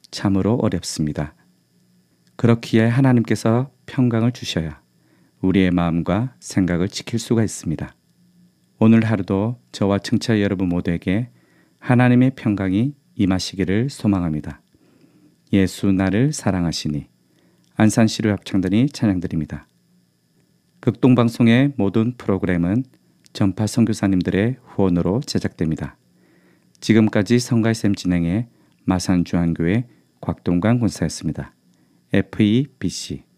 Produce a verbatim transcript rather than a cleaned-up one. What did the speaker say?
참으로 어렵습니다. 그렇기에 하나님께서 평강을 주셔야 우리의 마음과 생각을 지킬 수가 있습니다. 오늘 하루도 저와 청취자 여러분 모두에게 하나님의 평강이 임하시기를 소망합니다. 예수 나를 사랑하시니 안산시로 합창단이 찬양드립니다. 극동방송의 모든 프로그램은 전파 선교사님들의 후원으로 제작됩니다. 지금까지 성가이쌤 진행의 마산주한교회 곽동관 권사였습니다. 에프이비씨